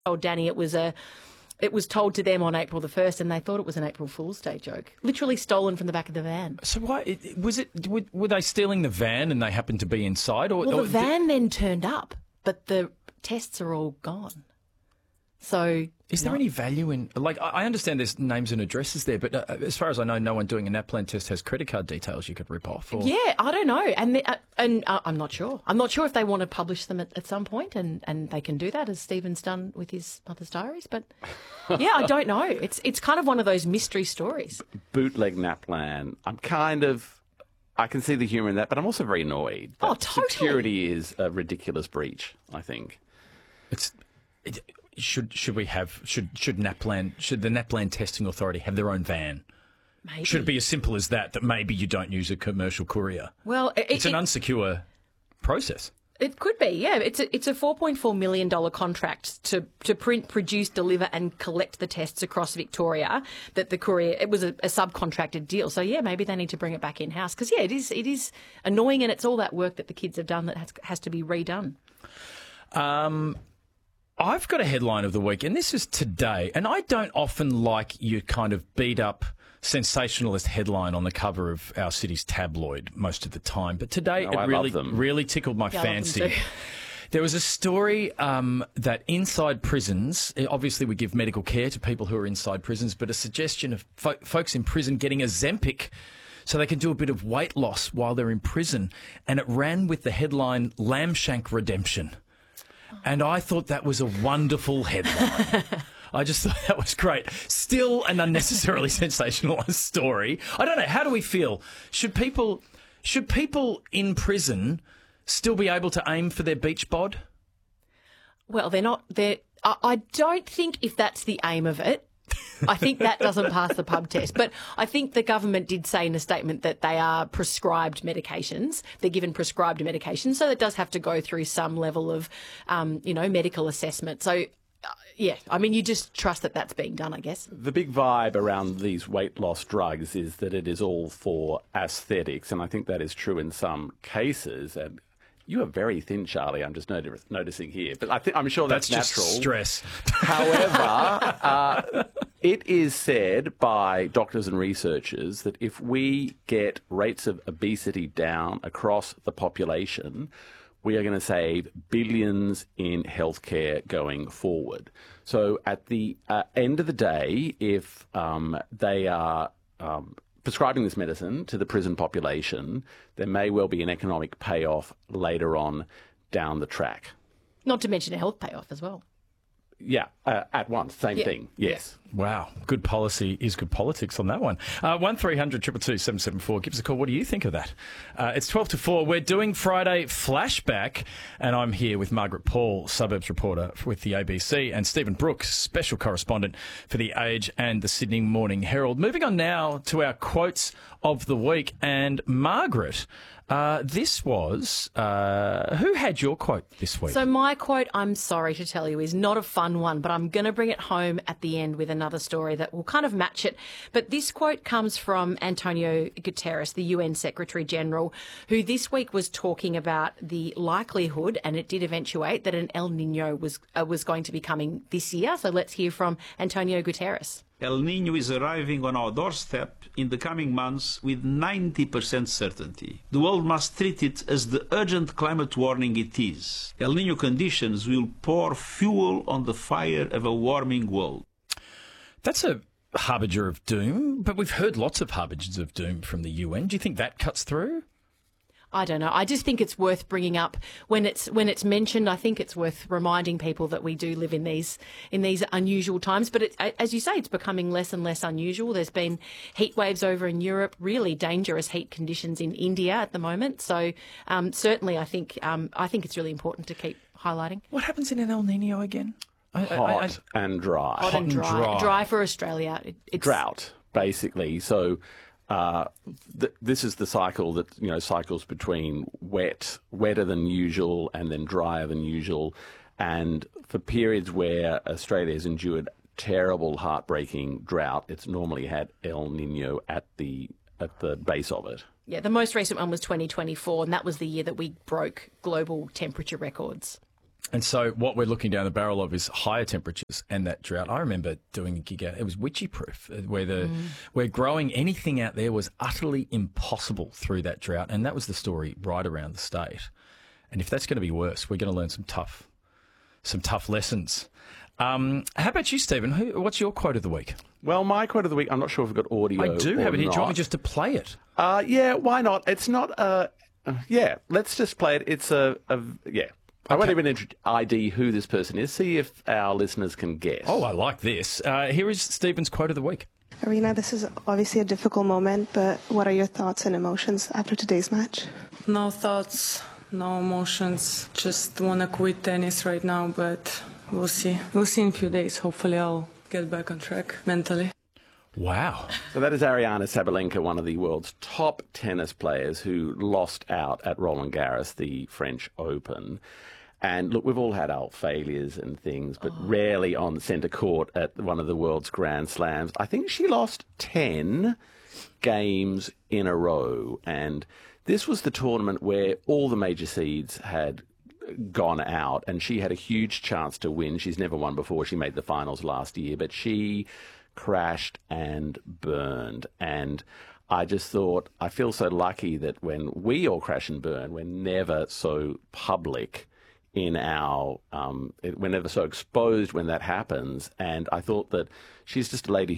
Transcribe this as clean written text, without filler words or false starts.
told Danny it was told to them on April the 1st and they thought it was an April Fool's Day joke. Literally stolen from the back of the van. So why was it? Were they stealing the van and they happened to be inside? Well, the van then turned up, but the tests are all gone. So is there any value in, like, I understand there's names and addresses there, but as far as I know, no one doing a NAPLAN test has credit card details you could rip off. Or... Yeah, I don't know. And I'm not sure. I'm not sure if they want to publish them at some point, and they can do that, as Stephen's done with his mother's diaries. But, yeah, I don't know. It's kind of one of those mystery stories. Bootleg NAPLAN. I can see the humour in that, but I'm also very annoyed. Oh, totally. Security is a ridiculous breach, I think. Should the NAPLAN testing authority have their own van? Maybe. Should it be as simple as that maybe you don't use a commercial courier? Well, it's an unsecure process. It could be, yeah. It's a $4.4 million contract to print, produce, deliver and collect the tests across Victoria. That the courier, it was a subcontracted deal. So, yeah, maybe they need to bring it back in-house. Because, yeah, it is annoying, and it's all that work that the kids have done that has to be redone. I've got a headline of the week, and this is today. And I don't often like your kind of beat-up sensationalist headline on the cover of our city's tabloid most of the time. But today it really tickled my fancy. There was a story that inside prisons, obviously we give medical care to people who are inside prisons, but a suggestion of folks in prison getting Ozempic so they can do a bit of weight loss while they're in prison. And it ran with the headline, Lambshank Redemption. And I thought that was a wonderful headline. I just thought that was great. Still an unnecessarily sensationalised story. I don't know. How do we feel? Should people in prison still be able to aim for their beach bod? Well, they're not. I don't think if that's the aim of it. I think that doesn't pass the pub test. But I think the government did say in a statement that they are prescribed medications. They're given prescribed medications. So it does have to go through some level of, medical assessment. So, yeah, I mean, you just trust that that's being done, I guess. The big vibe around these weight loss drugs is that it is all for aesthetics. And I think that is true in some cases. And you are very thin, Charlie. I'm just noticing here. But I'm sure that's natural. Just stress. However, it is said by doctors and researchers that if we get rates of obesity down across the population, we are going to save billions in healthcare going forward. So at the end of the day, if they are prescribing this medicine to the prison population, there may well be an economic payoff later on down the track. Not to mention a health payoff as well. Yeah, at once, same thing, yes. Wow, good policy is good politics on that one. 1300 222 774, give us a call. What do you think of that? It's 12 to 4. We're doing Friday Flashback, and I'm here with Margaret Paul, suburbs reporter with the ABC, and Stephen Brooks, special correspondent for The Age and the Sydney Morning Herald. Moving on now to our quotes of the week, and Margaret, this was, who had your quote this week? So my quote, I'm sorry to tell you, is not a fun one, but I'm going to bring it home at the end with another story that will kind of match it. But this quote comes from Antonio Guterres, the UN Secretary General, who this week was talking about the likelihood, and it did eventuate, that an El Nino was going to be coming this year. So let's hear from Antonio Guterres. El Nino is arriving on our doorstep in the coming months with 90% certainty. The world must treat it as the urgent climate warning it is. El Nino conditions will pour fuel on the fire of a warming world. That's a harbinger of doom, but we've heard lots of harbingers of doom from the UN. Do you think that cuts through? I don't know. I just think it's worth bringing up when it's mentioned. I think it's worth reminding people that we do live in these unusual times. But as you say, it's becoming less and less unusual. There's been heat waves over in Europe, really dangerous heat conditions in India at the moment. So certainly, I think it's really important to keep highlighting. What happens in an El Nino again? Hot and dry. Hot and dry. Dry for Australia. It's drought, basically. So. This is the cycle that cycles between wetter than usual, and then drier than usual, and for periods where Australia has endured terrible, heartbreaking drought, it's normally had El Nino at the base of it. Yeah, the most recent one was 2024, and that was the year that we broke global temperature records. And so what we're looking down the barrel of is higher temperatures and that drought. I remember doing a gig out, it was Witchy Proof, where growing anything out there was utterly impossible through that drought. And that was the story right around the state. And if that's going to be worse, we're going to learn some tough lessons. How about you, Stephen? What's your quote of the week? Well, my quote of the week, I'm not sure if we've got audio. I do have it here. Do you want me just to play it? Yeah, why not? It's not yeah, let's just play it. It's yeah. I won't even ID who this person is. See if our listeners can guess. Oh, I like this. Here is Stephen's quote of the week. Arena, this is obviously a difficult moment, but what are your thoughts and emotions after today's match? No thoughts, no emotions. Just want to quit tennis right now, but we'll see. We'll see in a few days. Hopefully I'll get back on track mentally. Wow. So that is Ariana Sabalenka, one of the world's top tennis players who lost out at Roland Garros, the French Open. And look, we've all had our failures and things, but rarely on centre court at one of the world's Grand Slams. I think she lost 10 games in a row. And this was the tournament where all the major seeds had gone out, and she had a huge chance to win. She's never won before. She made the finals last year, but she crashed and burned. And I just thought, I feel so lucky that when we all crash and burn, we're never so public in our, we're never so exposed when that happens. And I thought that she's just a lady